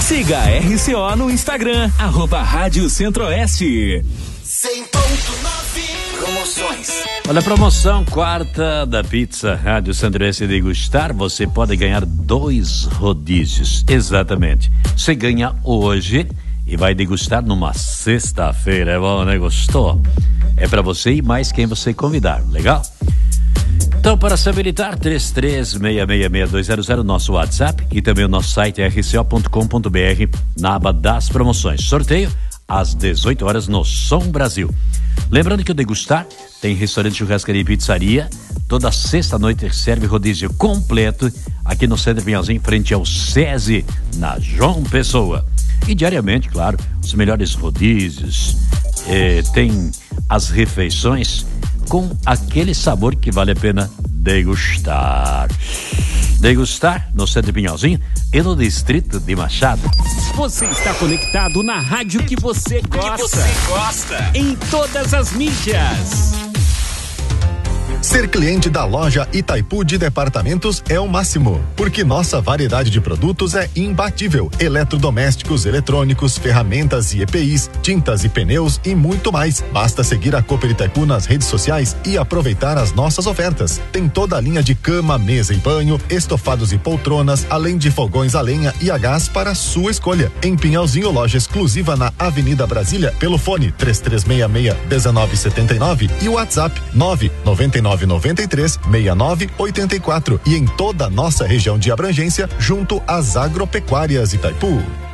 Siga a RCO no Instagram, @Rádio Centro-Oeste. 100.9 Promoções. Olha a promoção quarta da Pizza Rádio Centro-Oeste Degustar. Você pode ganhar 2 rodízios. Exatamente. Você ganha hoje e vai degustar numa sexta-feira. É bom, né? Gostou? É pra você e mais quem você convidar. Legal? Então, para se habilitar, 33666200, nosso WhatsApp e também o nosso site rco.com.br, na aba das promoções. Sorteio às 18 horas no Som Brasil. Lembrando que o Degustar tem restaurante, churrascaria e pizzaria. Toda sexta-noite serve rodízio completo aqui no Centro Pinhalzinho, em frente ao SESI, na João Pessoa. E diariamente, claro, os melhores rodízios. Tem as refeições com aquele sabor que vale a pena degustar. Degustar no Centro Pinhalzinho e no Distrito de Machado. Você está conectado na rádio que você gosta. Em todas as mídias. Ser cliente da loja Itaipu de Departamentos é o máximo, porque nossa variedade de produtos é imbatível. Eletrodomésticos, eletrônicos, ferramentas e EPIs, tintas e pneus e muito mais. Basta seguir a Cooper Itaipu nas redes sociais e aproveitar as nossas ofertas. Tem toda a linha de cama, mesa e banho, estofados e poltronas, além de fogões a lenha e a gás para a sua escolha. Em Pinhalzinho, loja exclusiva na Avenida Brasília, pelo fone 3366-1979 e o WhatsApp 99993-6984 e em toda a nossa região de abrangência, junto às agropecuárias Itaipu.